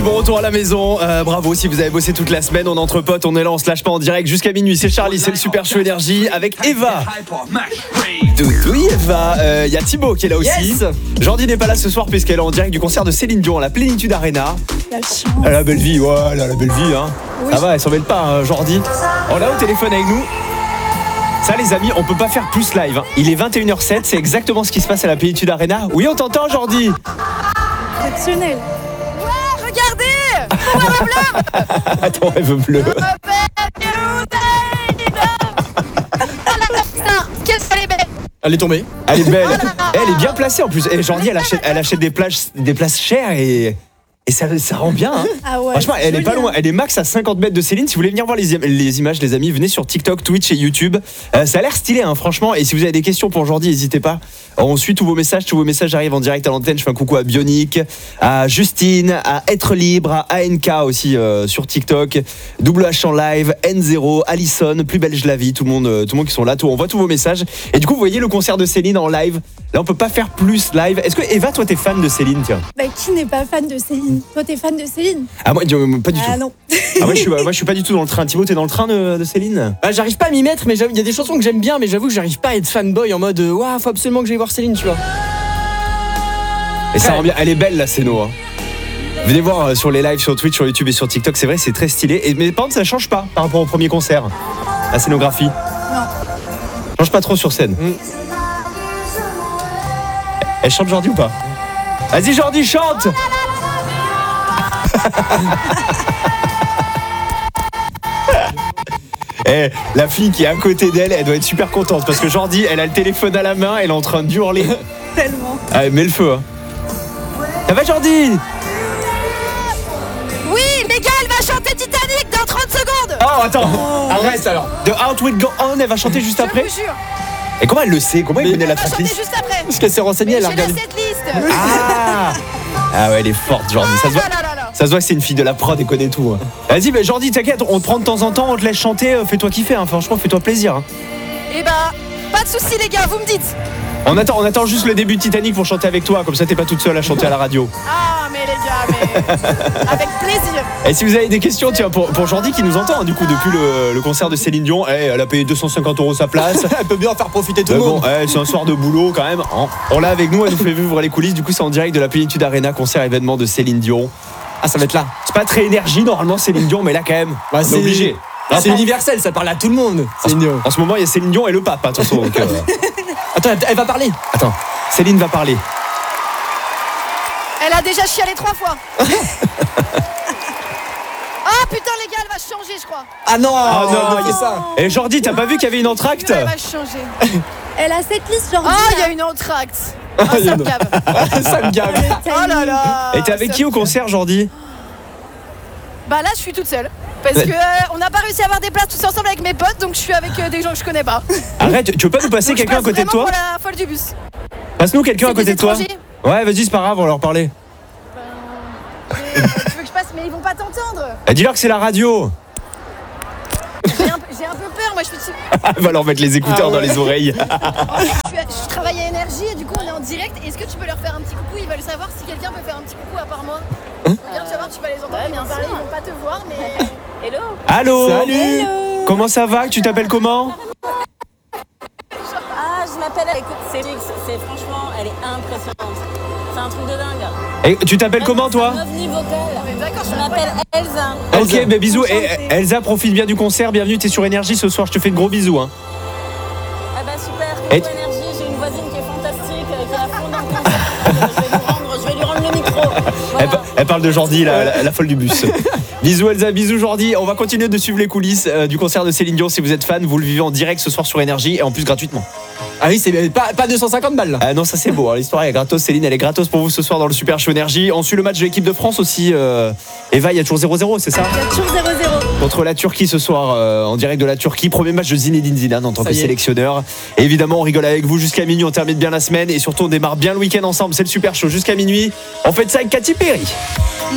bon retour à la maison. Bravo si vous avez bossé toute la semaine. On est entre potes, on est là, on se lâche pas en direct jusqu'à minuit. C'est Charlie, c'est le Super Show Énergie avec Eva. Oui Eva, il y a Thibaut qui est là aussi. Yes. Jordi n'est pas là ce soir puisqu'elle est en direct du concert de Céline Dion à la Plénitude Arena. La chance. Elle a la belle vie, ouais, elle a la belle vie hein. Oui. Ça va, elle s'en mêle pas hein, Jordi. On l'a au téléphone avec nous. Ça les amis, on peut pas faire plus live hein. Il est 21h07, c'est exactement ce qui se passe à la Plénitude Arena. Oui on t'entend Jordi. Exceptionnel. Regardez. Attends, elle veut bleu. Qu'est-ce qu'elle est belle. Elle est tombée. Elle est belle. Elle est bien placée en plus. Et Jordi, elle achète des places chères et ça rend bien. Hein. Ah ouais, franchement, elle est joli, pas loin. hein. Elle est max à 50 mètres de Céline. Si vous voulez venir voir les images, les amis, venez sur TikTok, Twitch et YouTube. Ça a l'air stylé, hein, franchement. Et si vous avez des questions pour Jordi, n'hésitez pas. On suit tous vos messages. Tous vos messages arrivent en direct à l'antenne. Je fais un coucou à Bionic, à Justine, à Être Libre, à ANK aussi sur TikTok, WH en live, N0, Alison, Plus belge la vie. Tout le monde qui sont là. On voit tous vos messages. Et du coup, vous voyez le concert de Céline en live. Là, on peut pas faire plus live. Est-ce que Eva, toi, t'es fan de Céline, tiens? Bah, qui n'est pas fan de Céline? Toi, t'es fan de Céline? Ah moi pas du tout. Ah non. Ah moi je suis pas du tout dans le train. Thibaut, t'es dans le train de Céline? Bah, j'arrive pas à m'y mettre, mais il y a des chansons que j'aime bien, mais j'avoue que j'arrive pas à être fanboy en mode waouh, faut absolument que j'aille voir Céline, tu vois. Et ça rend bien. Elle est belle la scéno. Hein. Venez voir sur les lives sur Twitch, sur YouTube et sur TikTok. C'est vrai, c'est très stylé. Mais par contre, ça change pas par rapport au premier concert. La scénographie. Non. Change pas trop sur scène. Elle chante Jordi ou pas? Vas-y Jordi, chante. Eh, la fille qui est à côté d'elle, elle doit être super contente parce que Jordi, elle a le téléphone à la main, elle est en train de hurler. Tellement. Allez, mets le feu. Hein. Ça va Jordi? Oui, les gars, elle va chanter Titanic dans 30 secondes. Oh attends, arrête alors. The Heart Will Go On, elle va chanter juste après. Je vous jure. Et comment elle le sait? Comment elle connaît la Elle va chanter tracklist? juste après. Parce qu'elle s'est renseignée, elle a J'ai la regardé. setlist. Ah ouais, elle est forte Jordi. Ça se voit. Ça se voit que c'est une fille de la prod et connaît tout. Hein. Vas-y, bah, Jordi, t'inquiète, on te prend de temps en temps, on te laisse chanter, fais-toi kiffer, hein. Franchement, fais-toi plaisir. Hein. Et bah, pas de soucis les gars, vous me dites. On attend juste le début de Titanic pour chanter avec toi, comme ça t'es pas toute seule à chanter à la radio. Ah, mais les gars, mais avec plaisir. Et si vous avez des questions, tiens, pour Jordi qui nous entend, hein, du coup, depuis le concert de Céline Dion, elle a payé 250 € sa place. Elle peut bien en faire profiter tout le monde. Bon, c'est un soir de boulot quand même. Hein. On l'a avec nous, elle nous fait vivre les coulisses. Du coup, c'est en direct de la Plénitude Arena, concert événement de Céline Dion. Ah, ça va être là. C'est pas très énergie normalement Céline Dion, mais là quand même, Bah, c'est obligé. C'est universel, ça parle à tout le monde. Céline Dion. En ce moment, il y a Céline Dion et le pape, attention. Donc, Attends, elle va parler. Attends, Céline va parler. Elle a déjà chialé 3 fois. Ah putain les gars, elle va changer je crois. Ah non, non, c'est ça. Et Jordi, t'as pas vu qu'il y avait une entracte? Elle va changer. Elle a cette liste, genre. Ah, il y a une entracte. Ah, ça me gave. Ça me gave. Oh là là. Et t'es avec qui au concert, Jordi? Bah là, je suis toute seule. Parce que on n'a pas réussi à avoir des places tous ensemble avec mes potes, donc je suis avec des gens que je connais pas. Arrête, tu veux pas nous passer Donc, je quelqu'un à passe côté de toi? vraiment pour la folle du bus. Passe-nous quelqu'un à C'est côté des de toi. étrangers. Ouais, vas-y, c'est pas grave, on va leur parler. Tu veux que je passe, mais ils vont pas t'entendre. Dis-leur que c'est la radio. J'ai un peu peur, moi je suis. Elle va leur mettre les écouteurs dans les oreilles. Je travaille à Énergie et du coup on est en direct. Est-ce que tu peux leur faire un petit coucou? Ils veulent savoir si quelqu'un peut faire un petit coucou à part moi. Regarde, tu vas voir, tu vas les entendre bien parler. Ils vont pas te voir, mais. Hello. Allô. Salut. Comment ça va? Tu t'appelles comment? Ah, je m'appelle. Écoute, c'est franchement, elle est impressionnante. C'est un truc de dingue. Et tu t'appelles comment toi? Un ovni vocal. D'accord, Je m'appelle Elsa. Ok, bah bisous. Et Elsa, profite bien du concert. Bienvenue, t'es sur Énergie ce soir. Je te fais de gros bisous. Hein. Ah bah super. Et- Coucou Énergie, j'ai une voisine qui est fantastique, qui est à fond dans le concert. Je vais lui rendre le micro. Voilà. Elle parle de Jordi, la folle du bus. Bisous Elsa, bisous Jordi. On va continuer de suivre les coulisses du concert de Céline Dion. Si vous êtes fan, vous le vivez en direct ce soir sur Énergie et en plus gratuitement. Ah oui, c'est pas 250 balles là. Ah non, ça c'est beau. Hein. L'histoire est gratos. Céline, elle est gratos pour vous ce soir dans le Super Show Énergie. On suit le match de l'équipe de France aussi. Eva, il y a toujours 0-0, c'est ça? Il y a toujours 0-0. Contre la Turquie ce soir, en direct de la Turquie. Premier match de Zinedine Zidane en tant Ça que y est. sélectionneur. Et évidemment, on rigole avec vous jusqu'à minuit. On termine bien la semaine et surtout on démarre bien le week-end ensemble. C'est le Super Show jusqu'à minuit. On fait ça avec Katy Perry.